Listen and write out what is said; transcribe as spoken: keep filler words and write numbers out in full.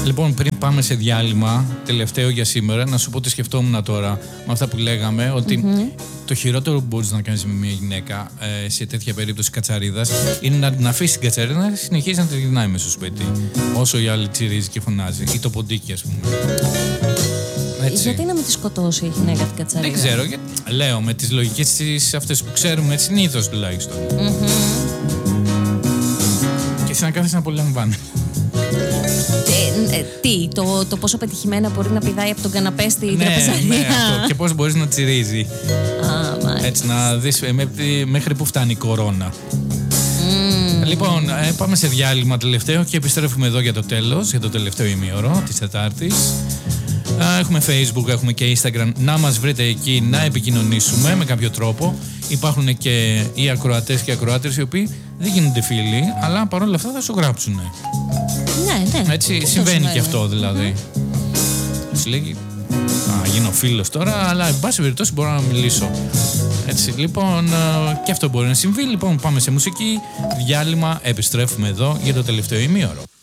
Λοιπόν, πριν πάμε σε διάλειμμα, τελευταίο για σήμερα, να σου πω τι σκεφτόμουν τώρα με αυτά που λέγαμε, ότι mm-hmm. το χειρότερο που μπορείς να κάνεις με μια γυναίκα ε, σε τέτοια περίπτωση κατσαρίδας είναι να την αφήσει την κατσαρίδα να συνεχίζει να την γυρνάει μέσα στο σπίτι. Όσο η άλλη τσιρίζει και φωνάζει, ή το ποντίκι, ας πούμε. Έτσι. Γιατί να μην τη σκοτώσει η γυναίκα την κατσαρίδα? Δεν ξέρω, για... λέω με τις λογικές της αυτές που ξέρουμε συνήθως τουλάχιστον. Mm-hmm. Και εσύ να κάθεσαι να απολαμβάνει. Ε, ε, τι, το, το πόσο πετυχημένα μπορεί να πηδάει από τον καναπέ στη ναι, τραπεζαρία. Ναι, αυτό. Και πώς μπορείς να τσιρίζει. Α, έτσι, να δεις μέχρι που φτάνει η κορώνα. Mm. Λοιπόν, ε, πάμε σε διάλειμμα τελευταίο και επιστρέφουμε εδώ για το τέλος, για το τελευταίο ημίωρο της Τετάρτης. Έχουμε Facebook, έχουμε και Instagram. Να μας βρείτε εκεί, να επικοινωνήσουμε με κάποιο τρόπο. Υπάρχουν και οι ακροατές και οι ακροάτες οι οποίοι δεν γίνονται φίλοι, αλλά παρόλα αυτά θα σου γράψουν. Ναι, ναι. Έτσι συμβαίνει και αυτό δηλαδή. Mm-hmm. Σου λέει, α, γίνω φίλος τώρα, αλλά εν πάση περιπτώσει μπορώ να μιλήσω. Έτσι, λοιπόν, και αυτό μπορεί να συμβεί. Λοιπόν, πάμε σε μουσική, διάλειμμα, επιστρέφουμε εδώ για το τελευταίο ημίωρο.